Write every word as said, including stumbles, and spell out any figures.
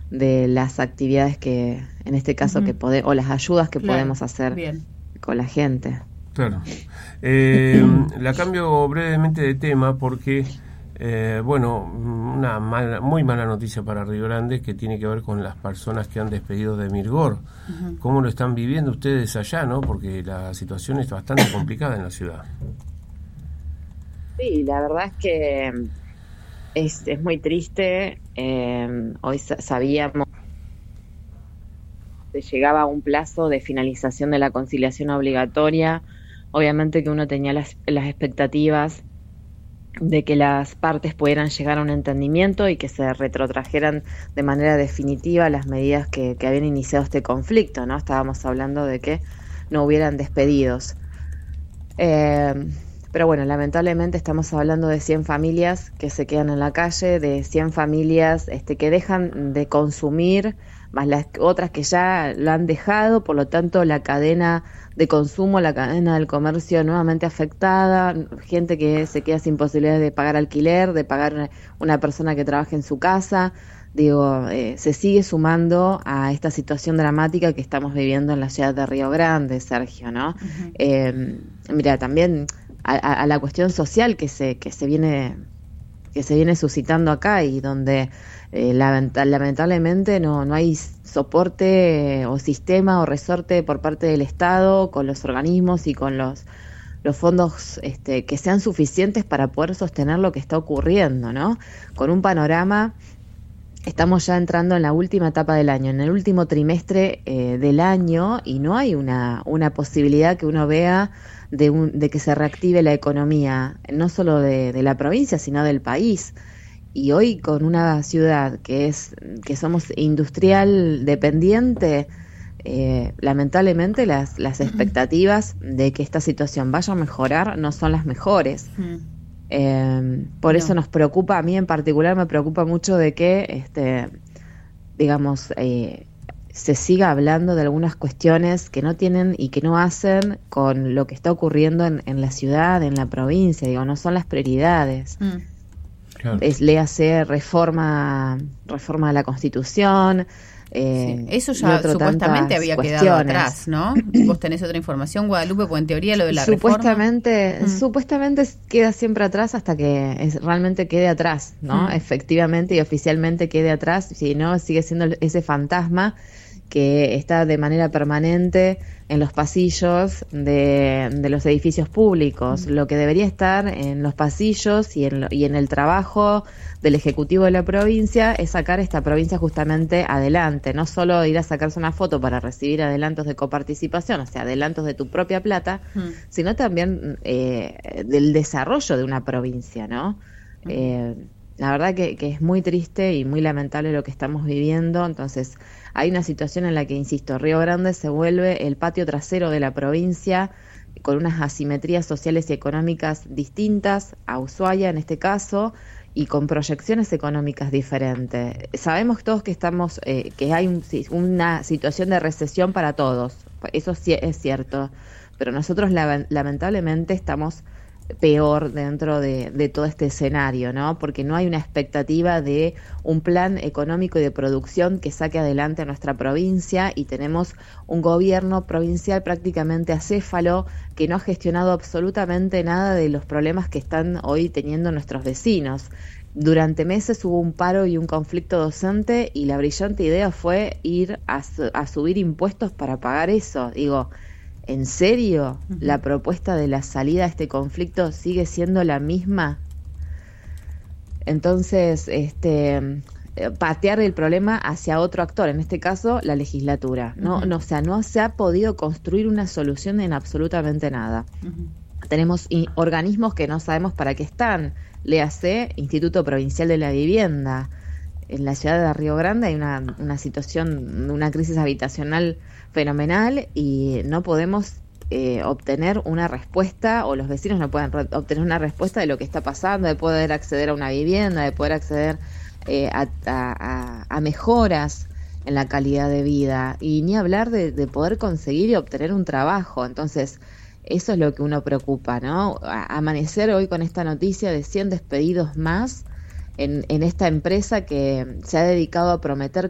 de las actividades que, en este caso, uh-huh. que pode, o las ayudas que claro. podemos hacer Bien. con la gente. Claro. Eh, la cambio brevemente de tema porque, eh, bueno, una mala, muy mala noticia para Río Grande que tiene que ver con las personas que han despedido de Mirgor. Uh-huh. ¿Cómo lo están viviendo ustedes allá, no? Porque la situación es bastante complicada en la ciudad. Sí, la verdad es que es, es muy triste. Eh, hoy sabíamos que llegaba un plazo de finalización de la conciliación obligatoria. Obviamente que uno tenía las, las expectativas de que las partes pudieran llegar a un entendimiento y que se retrotrajeran de manera definitiva las medidas que, que habían iniciado este conflicto, ¿no? Estábamos hablando de que no hubieran despedidos. Eh, pero bueno, lamentablemente estamos hablando de cien familias que se quedan en la calle, de cien familias este, que dejan de consumir, más las otras que ya lo han dejado, por lo tanto la cadena de consumo, la cadena del comercio nuevamente afectada, gente que se queda sin posibilidades de pagar alquiler, de pagar una persona que trabaje en su casa. Digo, eh, se sigue sumando a esta situación dramática que estamos viviendo en la ciudad de Río Grande, Sergio, ¿no? Uh-huh. Eh, mira, también a, a la cuestión social que se que se viene que se viene suscitando acá y donde eh, lamentablemente no no hay soporte o sistema o resorte por parte del Estado con los organismos y con los los fondos este, que sean suficientes para poder sostener lo que está ocurriendo, ¿no? Con un panorama. Estamos ya entrando en la última etapa del año, en el último trimestre eh, del año, y no hay una, una posibilidad que uno vea de, un, de que se reactive la economía, no solo de, de la provincia, sino del país. Y hoy con una ciudad que es que somos industrial dependiente, eh, lamentablemente las, las expectativas de que esta situación vaya a mejorar no son las mejores. Mm. Eh, por no. eso nos preocupa, a mí en particular me preocupa mucho de que, este, digamos, eh, se siga hablando de algunas cuestiones que no tienen y que no hacen con lo que está ocurriendo en, en la ciudad, en la provincia, digo, no son las prioridades. Mm. Claro. Es, léase reforma, reforma de la Constitución. Eh, sí. Eso ya supuestamente había cuestiones. Quedado atrás, ¿no? Vos tenés otra información, Guadalupe, porque en teoría lo de la supuestamente, reforma... Supuestamente mm. queda siempre atrás hasta que es, realmente quede atrás, ¿no? Mm. Efectivamente y oficialmente quede atrás, si no sigue siendo ese fantasma que está de manera permanente en los pasillos de, de los edificios públicos. Mm. Lo que debería estar en los pasillos y en, lo, y en el trabajo del Ejecutivo de la provincia es sacar esta provincia justamente adelante, no solo ir a sacarse una foto para recibir adelantos de coparticipación, o sea, adelantos de tu propia plata, mm. sino también eh, del desarrollo de una provincia, ¿no? Mm. Eh, la verdad que, que es muy triste y muy lamentable lo que estamos viviendo, entonces hay una situación en la que, insisto, Río Grande se vuelve el patio trasero de la provincia, con unas asimetrías sociales y económicas distintas a Ushuaia en este caso, y con proyecciones económicas diferentes. Sabemos todos que estamos, eh, que hay un, una situación de recesión para todos, eso sí es cierto, pero nosotros la, lamentablemente estamos peor dentro de, de todo este escenario, ¿no? Porque no hay una expectativa de un plan económico y de producción que saque adelante a nuestra provincia y tenemos un gobierno provincial prácticamente acéfalo que no ha gestionado absolutamente nada de los problemas que están hoy teniendo nuestros vecinos. Durante meses hubo un paro y un conflicto docente y la brillante idea fue ir a, a subir impuestos para pagar eso. Digo, ¿en serio uh-huh. la propuesta de la salida a este conflicto sigue siendo la misma? Entonces, este, patear el problema hacia otro actor, en este caso la legislatura. No, uh-huh. no, o sea, no se ha podido construir una solución en absolutamente nada. Uh-huh. Tenemos i- organismos que no sabemos para qué están. Léase, Instituto Provincial de la Vivienda. En la ciudad de Río Grande hay una, una situación, una crisis habitacional fenomenal y no podemos eh, obtener una respuesta, o los vecinos no pueden re- obtener una respuesta de lo que está pasando, de poder acceder a una vivienda, de poder acceder eh, a, a, a mejoras en la calidad de vida, y ni hablar de, de poder conseguir y obtener un trabajo. Entonces, eso es lo que uno preocupa, ¿no? A- amanecer hoy con esta noticia de cien despedidos más En, en esta empresa que se ha dedicado a prometer